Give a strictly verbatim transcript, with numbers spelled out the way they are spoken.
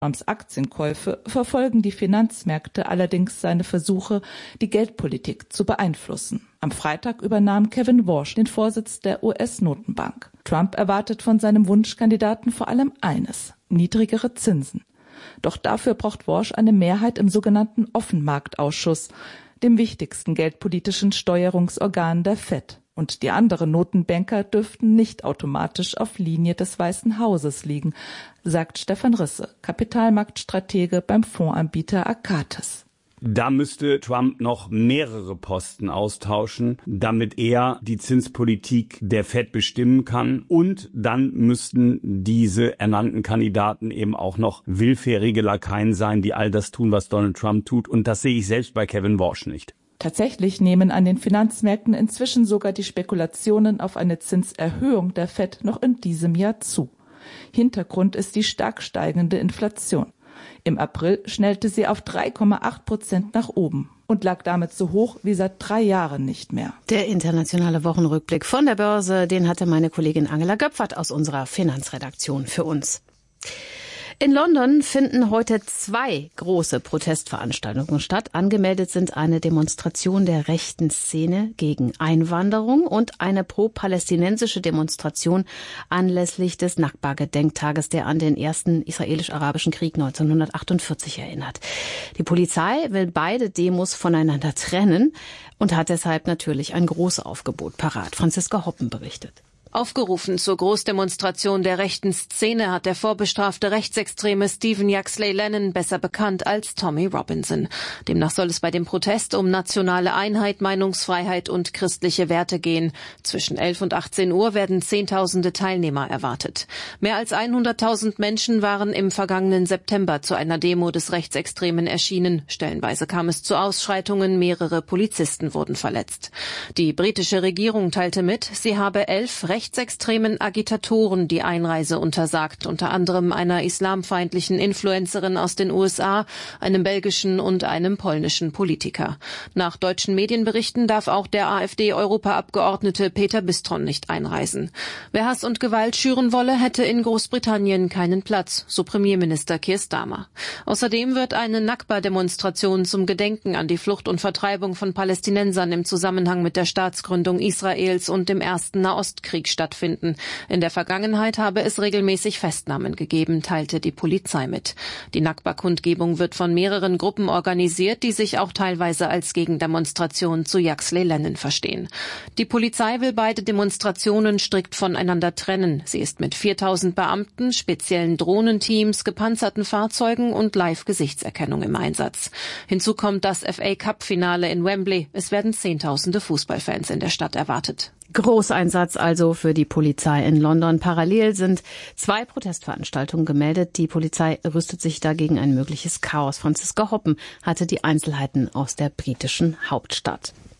Trumps Aktienkäufe verfolgen die Finanzmärkte allerdings seine Versuche, die Geldpolitik zu beeinflussen. Am Freitag übernahm Kevin Warsh den Vorsitz der U S-Notenbank. Trump erwartet von seinem Wunschkandidaten vor allem eines: niedrigere Zinsen. Doch dafür braucht Warsh eine Mehrheit im sogenannten Offenmarktausschuss, dem wichtigsten geldpolitischen Steuerungsorgan der Fed. Und die anderen Notenbanker dürften nicht automatisch auf Linie des Weißen Hauses liegen, sagt Stefan Risse, Kapitalmarktstratege beim Fondsanbieter Arcatis. Da müsste Trump noch mehrere Posten austauschen, damit er die Zinspolitik der Fed bestimmen kann. Und dann müssten diese ernannten Kandidaten eben auch noch willfährige Lakaien sein, die all das tun, was Donald Trump tut. Und das sehe ich selbst bei Kevin Warsh nicht. Tatsächlich nehmen an den Finanzmärkten inzwischen sogar die Spekulationen auf eine Zinserhöhung der Fed noch in diesem Jahr zu. Hintergrund ist die stark steigende Inflation. Im April schnellte sie auf drei Komma acht Prozent nach oben und lag damit so hoch wie seit drei Jahren nicht mehr. Der internationale Wochenrückblick von der Börse, den hatte meine Kollegin Angela Göpfert aus unserer Finanzredaktion für uns. In London finden heute zwei große Protestveranstaltungen statt. Angemeldet sind eine Demonstration der rechten Szene gegen Einwanderung und eine pro-palästinensische Demonstration anlässlich des Nakba-Gedenktages, der an den ersten israelisch-arabischen Krieg neunzehnhundertachtundvierzig erinnert. Die Polizei will beide Demos voneinander trennen und hat deshalb natürlich ein Großaufgebot parat. Franziska Hoppen berichtet. Aufgerufen zur Großdemonstration der rechten Szene hat der vorbestrafte Rechtsextreme Stephen Yaxley Lennon, besser bekannt als Tommy Robinson. Demnach soll es bei dem Protest um nationale Einheit, Meinungsfreiheit und christliche Werte gehen. Zwischen elf und achtzehn Uhr werden Zehntausende Teilnehmer erwartet. Mehr als hunderttausend Menschen waren im vergangenen September zu einer Demo des Rechtsextremen erschienen. Stellenweise kam es zu Ausschreitungen, mehrere Polizisten wurden verletzt. Die britische Regierung teilte mit, sie habe elf rechtsextremen Agitatoren die Einreise untersagt, unter anderem einer islamfeindlichen Influencerin aus den U S A, einem belgischen und einem polnischen Politiker. Nach deutschen Medienberichten darf auch der AfD-Europaabgeordnete Peter Bistron nicht einreisen. Wer Hass und Gewalt schüren wolle, hätte in Großbritannien keinen Platz, so Premierminister Keir Starmer. Außerdem wird eine Nakba-Demonstration zum Gedenken an die Flucht und Vertreibung von Palästinensern im Zusammenhang mit der Staatsgründung Israels und dem ersten Nahostkrieg stattfinden. In der Vergangenheit habe es regelmäßig Festnahmen gegeben, teilte die Polizei mit. Die Nakba-Kundgebung wird von mehreren Gruppen organisiert, die sich auch teilweise als Gegendemonstration zu Yaxley Lennon verstehen. Die Polizei will beide Demonstrationen strikt voneinander trennen. Sie ist mit viertausend Beamten, speziellen Drohnenteams, gepanzerten Fahrzeugen und Live-Gesichtserkennung im Einsatz. Hinzu kommt das F A-Cup-Finale in Wembley. Es werden Zehntausende Fußballfans in der Stadt erwartet. Großeinsatz also für die Polizei in London. Parallel sind zwei Protestveranstaltungen gemeldet. Die Polizei rüstet sich dagegen ein mögliches Chaos. Franziska Hoppen hatte die Einzelheiten aus der britischen Hauptstadt.